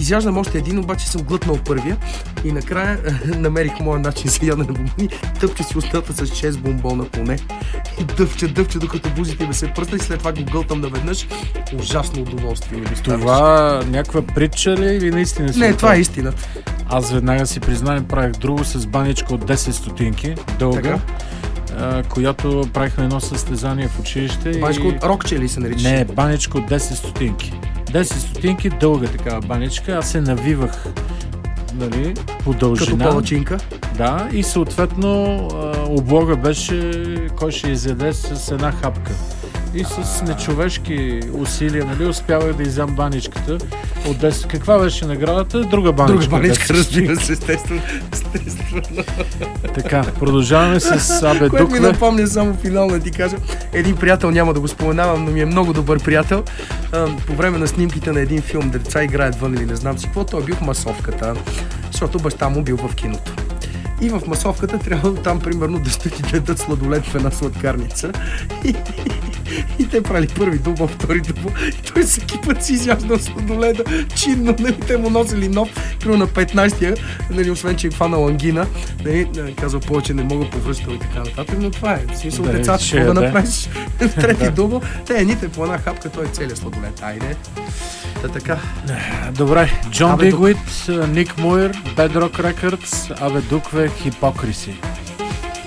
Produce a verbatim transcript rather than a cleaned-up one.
изяждам още един, обаче съм глътнал първия и накрая намерих моя начин за ядене на бомбони. Тъпча си устата с шест бомбона поне и дъвча, дъвча, докато бузите ми се пръсна и след това го гълтам наведнъж. Ужасно удоволствие ми доставиш. Това някаква притча ли или наистина си? Не, това е истината. Аз веднага си признавам, правих друго с баничка от десет стотинки, дълга, така? А, която правихме едно състезание в училище. Баничка и... от рокче ли се нарича? Не, баничка от десет стотинки. десет стотинки, дълга такава баничка. Аз се навивах, нали, по дължина. Като палачинка? Да, и съответно облога беше кой ще изяде с една хапка. И с нечовешки усилия, нали, успявах да изям баничката от десет. Каква беше наградата? Друга баничка. Друга баничка, разбира се, естествено. естествено. Така, продължаваме с Абе Което Дукве. ми напомня само финално да ти кажа. Един приятел, няма да го споменавам, но ми е много добър приятел. По време на снимките на един филм, деца играят вън или не знам си какво, той е бил в масовката, защото баща му бил в киното. И в масовката трябва там, примерно, да стоят и гледат сладолед в една сладкарница. И, и, и те правили първи дубъл, втори дубъл. И той всеки път си изяждал сладоледа. Чинно, нали, те му носили нов. Примерно на петнайсетия, нали, освен че е хванал ангина, нали, казал повече не мога повръщал и така нататък. Но това е. В смисъл, Да, децата, ще какво да яде. направиш в трети дубъл. Те едните по една хапка, той е целият сладолед. Айде. Та така. Добре, Джон Абе Дук. Дигуит, Ник Муир, Bedrock Records, Абе Дукве, Hypocrisy.